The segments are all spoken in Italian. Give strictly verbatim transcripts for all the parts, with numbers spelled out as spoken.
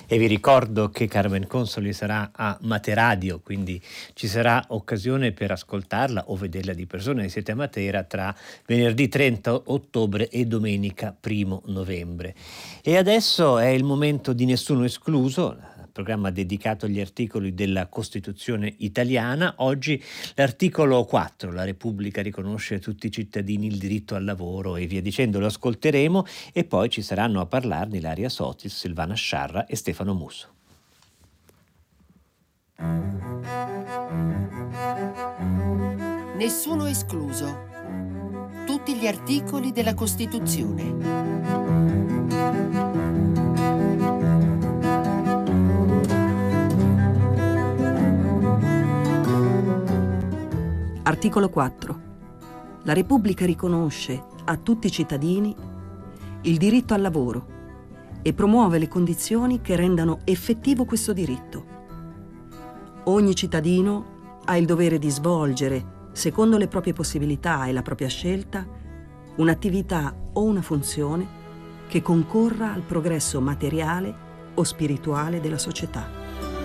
E vi ricordo che Carmen Consoli sarà a Materadio, quindi ci sarà occasione per ascoltarla o vederla di persona se siete a Matera tra venerdì trenta ottobre e domenica primo novembre. E adesso è il momento di Nessuno Escluso, programma dedicato agli articoli della Costituzione italiana. Oggi l'articolo quattro, la Repubblica riconosce a tutti i cittadini il diritto al lavoro e via dicendo, lo ascolteremo e poi ci saranno a parlarne Ilaria Sotis, Silvana Sciarra e Stefano Musso. Nessuno escluso. Tutti gli articoli della Costituzione. Articolo quattro. La Repubblica riconosce a tutti i cittadini il diritto al lavoro e promuove le condizioni che rendano effettivo questo diritto. Ogni cittadino ha il dovere di svolgere, secondo le proprie possibilità e la propria scelta, un'attività o una funzione che concorra al progresso materiale o spirituale della società.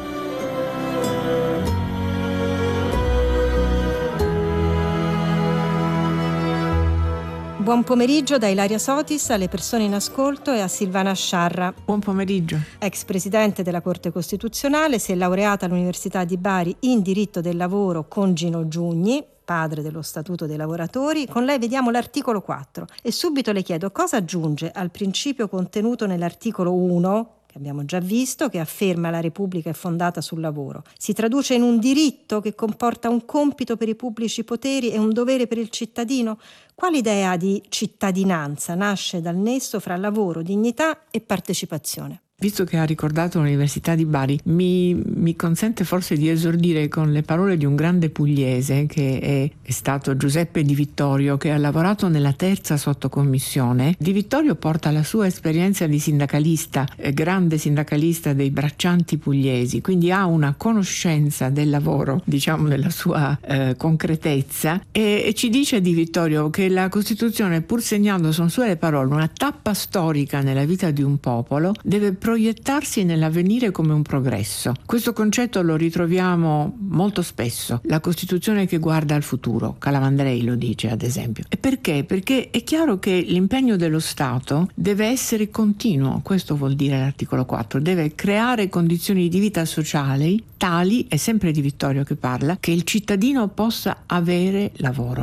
Buon pomeriggio da Ilaria Sotis alle persone in ascolto e a Silvana Sciarra. Buon pomeriggio. Ex presidente della Corte Costituzionale, si è laureata all'Università di Bari in diritto del lavoro con Gino Giugni, padre dello Statuto dei lavoratori. Con lei vediamo l'articolo quattro e subito le chiedo cosa aggiunge al principio contenuto nell'articolo uno, che abbiamo già visto, che afferma la Repubblica è fondata sul lavoro. Si traduce in un diritto che comporta un compito per i pubblici poteri e un dovere per il cittadino? Quale idea di cittadinanza nasce dal nesso fra lavoro, dignità e partecipazione? Visto che ha ricordato l'Università di Bari, mi, mi consente forse di esordire con le parole di un grande pugliese che è, è stato Giuseppe Di Vittorio, che ha lavorato nella terza sottocommissione. Di Vittorio porta la sua esperienza di sindacalista, eh, grande sindacalista dei braccianti pugliesi, quindi ha una conoscenza del lavoro, diciamo nella sua eh, concretezza, e, e ci dice Di Vittorio che la Costituzione, pur segnando, sono sue le parole, una tappa storica nella vita di un popolo, deve proiettarsi nell'avvenire come un progresso. Questo concetto lo ritroviamo molto spesso. La Costituzione che guarda al futuro, Calamandrei lo dice ad esempio. E perché? Perché è chiaro che l'impegno dello Stato deve essere continuo, questo vuol dire l'articolo quattro, deve creare condizioni di vita sociali tali, è sempre Di Vittorio che parla, che il cittadino possa avere lavoro.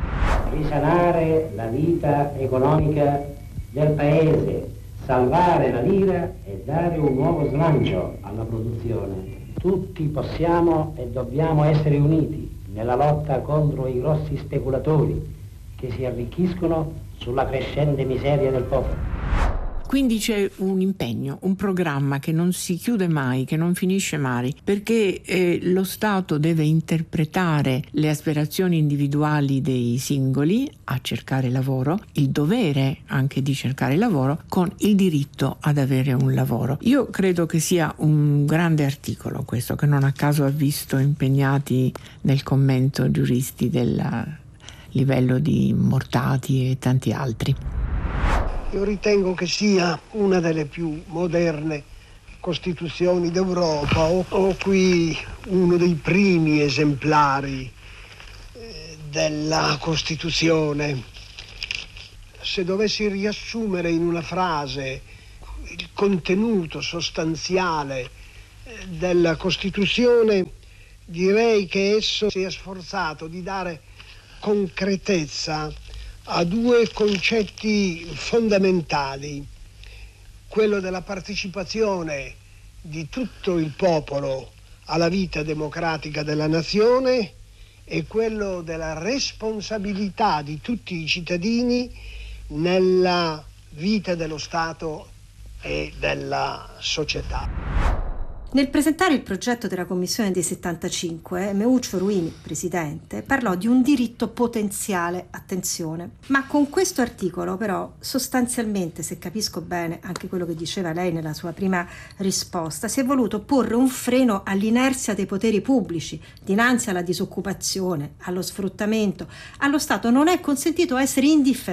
Risanare la vita economica del Paese, salvare la lira e dare un nuovo slancio alla produzione. Tutti possiamo e dobbiamo essere uniti nella lotta contro i grossi speculatori che si arricchiscono sulla crescente miseria del popolo. Quindi c'è un impegno, un programma che non si chiude mai, che non finisce mai, perché eh, lo Stato deve interpretare le aspirazioni individuali dei singoli a cercare lavoro, il dovere anche di cercare lavoro, con il diritto ad avere un lavoro. Io credo che sia un grande articolo questo, che non a caso ha visto impegnati nel commento giuristi del livello di Mortati e tanti altri. Io ritengo che sia una delle più moderne Costituzioni d'Europa, o, o qui uno dei primi esemplari eh, della Costituzione. Se dovessi riassumere in una frase il contenuto sostanziale eh, della Costituzione, direi che esso si è sforzato di dare concretezza a due concetti fondamentali, quello della partecipazione di tutto il popolo alla vita democratica della nazione e quello della responsabilità di tutti i cittadini nella vita dello Stato e della società. Nel presentare il progetto della Commissione dei settantacinque, Meuccio Ruini, presidente, parlò di un diritto potenziale, attenzione. Ma con questo articolo però, sostanzialmente, se capisco bene anche quello che diceva lei nella sua prima risposta, si è voluto porre un freno all'inerzia dei poteri pubblici dinanzi alla disoccupazione, allo sfruttamento. Allo Stato non è consentito essere indifferente.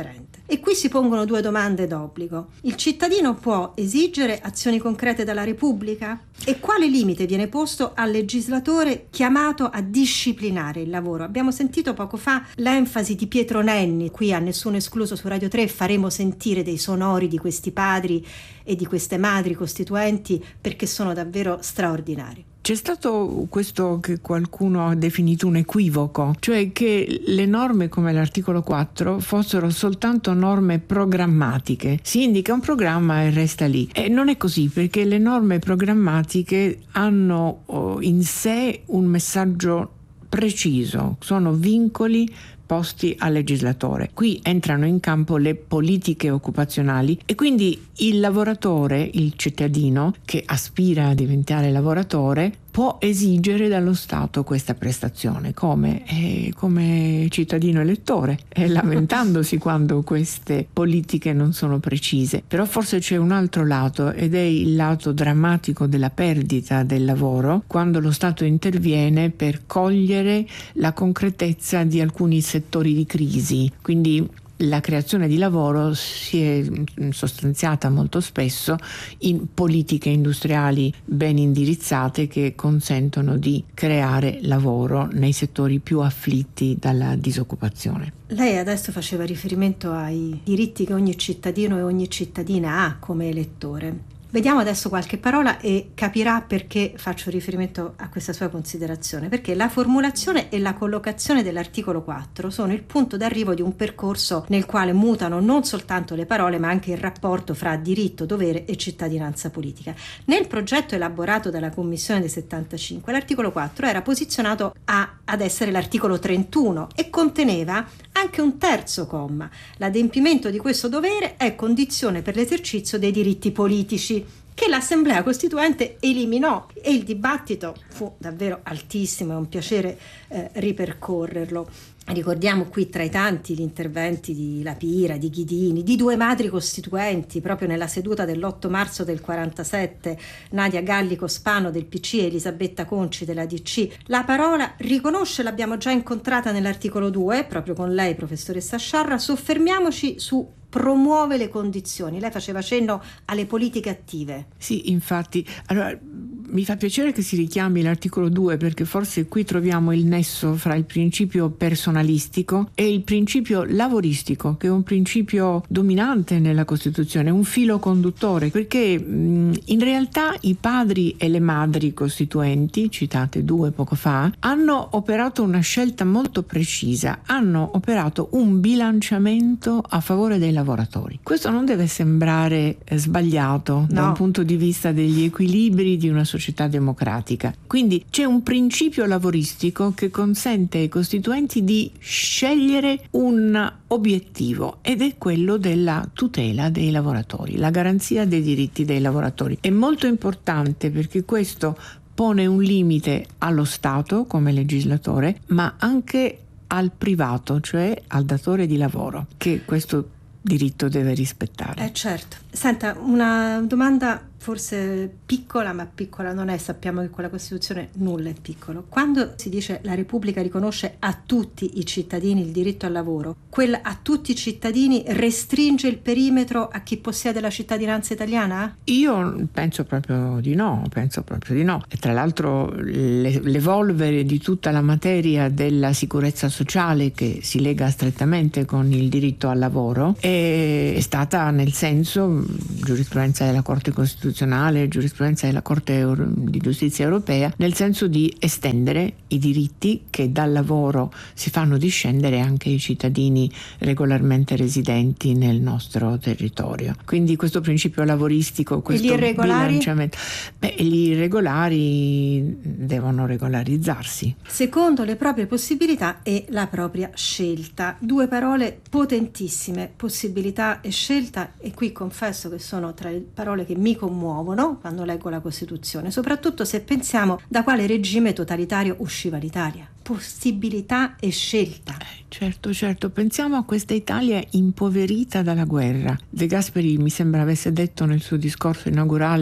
E qui si pongono due domande d'obbligo. Il cittadino può esigere azioni concrete dalla Repubblica? E quale limite viene posto al legislatore chiamato a disciplinare il lavoro? Abbiamo sentito poco fa l'enfasi di Pietro Nenni, qui a Nessuno Escluso su Radio tre faremo sentire dei sonori di questi padri e di queste madri costituenti perché sono davvero straordinari. C'è stato questo che qualcuno ha definito un equivoco, cioè che le norme come l'articolo quattro fossero soltanto norme programmatiche. Si indica un programma e resta lì. E non è così, perché le norme programmatiche hanno oh, in sé un messaggio preciso, sono vincoli posti al legislatore. Qui entrano in campo le politiche occupazionali e quindi il lavoratore, il cittadino che aspira a diventare lavoratore, può esigere dallo Stato questa prestazione come, eh, come cittadino elettore, eh, lamentandosi quando queste politiche non sono precise. Però forse c'è un altro lato, ed è il lato drammatico della perdita del lavoro, quando lo Stato interviene per cogliere la concretezza di alcuni settori di crisi. Quindi la creazione di lavoro si è sostanziata molto spesso in politiche industriali ben indirizzate che consentono di creare lavoro nei settori più afflitti dalla disoccupazione. Lei adesso faceva riferimento ai diritti che ogni cittadino e ogni cittadina ha come elettore. Vediamo adesso qualche parola e capirà perché faccio riferimento a questa sua considerazione, perché la formulazione e la collocazione dell'articolo quattro sono il punto d'arrivo di un percorso nel quale mutano non soltanto le parole ma anche il rapporto fra diritto, dovere e cittadinanza politica. Nel progetto elaborato dalla Commissione del settantacinque l'articolo quattro era posizionato a, ad essere l'articolo trentuno e conteneva anche un terzo comma. L'adempimento di questo dovere è condizione per l'esercizio dei diritti politici, che l'Assemblea Costituente eliminò e il dibattito fu davvero altissimo, è un piacere eh, ripercorrerlo. Ricordiamo qui tra i tanti gli interventi di La Pira, di Ghidini, di due madri costituenti proprio nella seduta dell'otto marzo del quarantasette, Nadia Gallico Spano del P C e Elisabetta Conci della D C. La parola riconosce l'abbiamo già incontrata nell'articolo due, proprio con lei professoressa Sciarra. Soffermiamoci su promuove le condizioni. Lei faceva cenno alle politiche attive. Sì, infatti. Allora, mi fa piacere che si richiami l'articolo due, perché forse qui troviamo il nesso fra il principio personalistico e il principio lavoristico, che è un principio dominante nella Costituzione, un filo conduttore, perché mh, in realtà i padri e le madri costituenti, citate due poco fa, hanno operato una scelta molto precisa, hanno operato un bilanciamento a favore dei lavoratori. lavoratori. Questo non deve sembrare sbagliato no. da un punto di vista degli equilibri di una società democratica. Quindi c'è un principio lavoristico che consente ai costituenti di scegliere un obiettivo, ed è quello della tutela dei lavoratori, la garanzia dei diritti dei lavoratori. È molto importante perché questo pone un limite allo Stato come legislatore, ma anche al privato, cioè al datore di lavoro, che questo diritto deve rispettare. Eh certo. Senta, una domanda forse piccola, ma piccola non è, sappiamo che con la Costituzione nulla è piccolo. Quando si dice la Repubblica riconosce a tutti i cittadini il diritto al lavoro, quel a tutti i cittadini restringe il perimetro a chi possiede la cittadinanza italiana? Io penso proprio di no, penso proprio di no. E tra l'altro l'evolvere di tutta la materia della sicurezza sociale, che si lega strettamente con il diritto al lavoro, è stata nel senso, giurisprudenza della Corte Costituzionale, giurisprudenza della Corte Euro- di Giustizia Europea, nel senso di estendere i diritti che dal lavoro si fanno discendere anche ai cittadini regolarmente residenti nel nostro territorio. Quindi questo principio lavoristico, questo e gli irregolari? bilanciamento, beh, gli irregolari devono regolarizzarsi secondo le proprie possibilità e la propria scelta. Due parole potentissime, possibilità e scelta, e qui confesso che sono tra le parole che mi commuovono quando leggo la Costituzione, soprattutto se pensiamo da quale regime totalitario usciva l'Italia. Possibilità e scelta. Eh, certo, certo. Pensiamo a questa Italia impoverita dalla guerra. De Gasperi mi sembra avesse detto nel suo discorso inaugurale: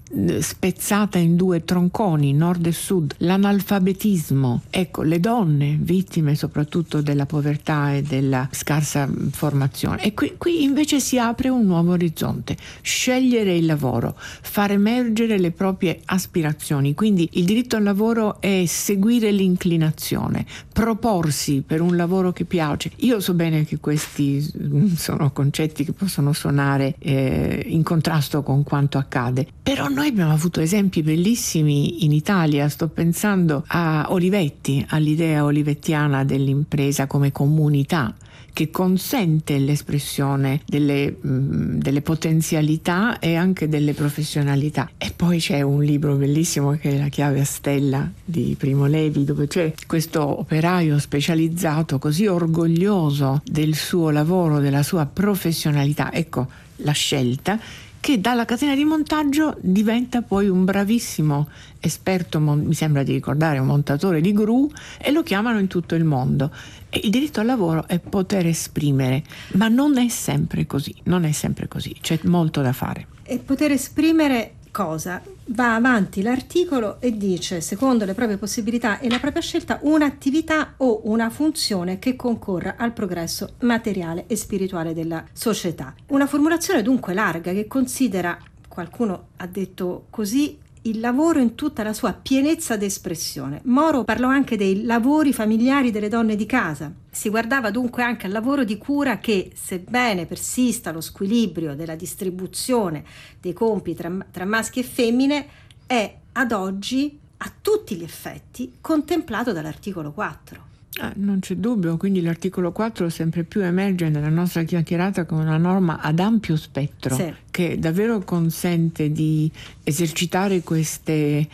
spezzata in due tronconi, nord e sud, l'analfabetismo, ecco, le donne vittime soprattutto della povertà e della scarsa formazione. E qui, qui invece si apre un nuovo orizzonte: scegliere il lavoro, far emergere le proprie aspirazioni. Quindi il diritto al lavoro è seguire l'inclinazione, proporsi per un lavoro che piace. Io so bene che questi sono concetti che possono suonare eh, in contrasto con quanto accade, però noi abbiamo avuto esempi bellissimi in Italia. Sto pensando a Olivetti, all'idea olivettiana dell'impresa come comunità che consente l'espressione delle, mh, delle potenzialità e anche delle professionalità. E poi c'è un libro bellissimo che è La chiave a stella di Primo Levi, dove c'è questo operaio specializzato così orgoglioso del suo lavoro, della sua professionalità, ecco la scelta, che dalla catena di montaggio diventa poi un bravissimo esperto, mi sembra di ricordare, un montatore di gru, e lo chiamano in tutto il mondo. E il diritto al lavoro è poter esprimere, ma non è sempre così, non è sempre così, c'è molto da fare. E poter esprimere cosa? Va avanti l'articolo e dice, secondo le proprie possibilità e la propria scelta, un'attività o una funzione che concorra al progresso materiale e spirituale della società. Una formulazione dunque larga che considera, qualcuno ha detto così, il lavoro in tutta la sua pienezza d'espressione. Moro parlò anche dei lavori familiari delle donne di casa. Si guardava dunque anche al lavoro di cura che, sebbene persista lo squilibrio della distribuzione dei compiti tra, tra maschi e femmine, è ad oggi a tutti gli effetti contemplato dall'articolo quattro. Ah, non c'è dubbio, quindi l'articolo quattro sempre più emerge nella nostra chiacchierata come una norma ad ampio spettro, sì, che davvero consente di esercitare queste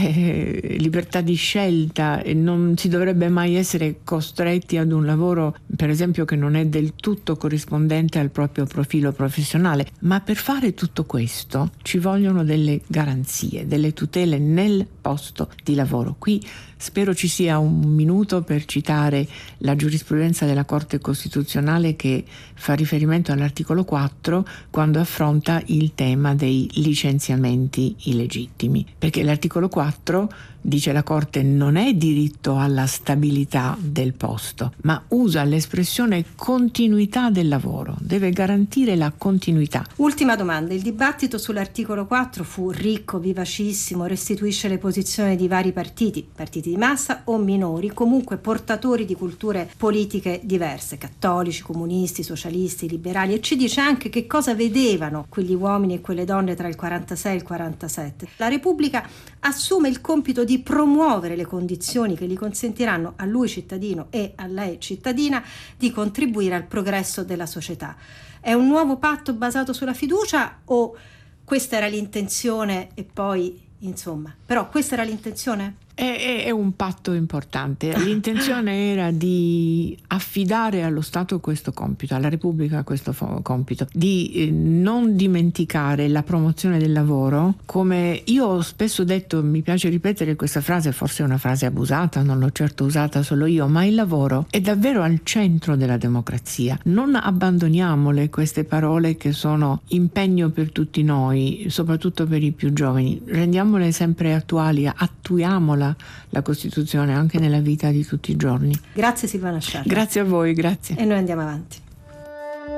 eh, libertà di scelta, e non si dovrebbe mai essere costretti ad un lavoro, per esempio, che non è del tutto corrispondente al proprio profilo professionale. Ma per fare tutto questo ci vogliono delle garanzie, delle tutele nel posto di lavoro. Qui spero ci sia un minuto per citare la giurisprudenza della Corte Costituzionale che fa riferimento all'articolo quattro quando affronta il tema dei licenziamenti illegittimi, perché l'articolo quattro, dice la Corte, non è diritto alla stabilità del posto, ma usa l'espressione continuità del lavoro, deve garantire la continuità. Ultima domanda: il dibattito sull'articolo quattro fu ricco, vivacissimo, restituisce le posizioni di vari partiti, partiti di massa o minori, comunque portatori di culture politiche diverse, cattolici, comunisti, socialisti, liberali, e ci dice anche che cosa vedevano quegli uomini e quelle donne tra il quarantasei e il quarantasette. La Repubblica assume il compito di promuovere le condizioni che gli consentiranno a lui cittadino e a lei cittadina di contribuire al progresso della società. È un nuovo patto basato sulla fiducia o questa era l'intenzione e poi, insomma, però questa era l'intenzione? È, è un patto importante. L'intenzione era di affidare allo Stato questo compito, alla Repubblica questo fo- compito, di eh, non dimenticare la promozione del lavoro. Come io ho spesso detto, mi piace ripetere questa frase, forse è una frase abusata, non l'ho certo usata solo io, ma il lavoro è davvero al centro della democrazia. Non abbandoniamole queste parole che sono impegno per tutti noi, soprattutto per i più giovani. Rendiamole sempre attuali, attuiamola la Costituzione anche nella vita di tutti i giorni. Grazie Silvana Sciarra. Grazie a voi, grazie. E noi andiamo avanti.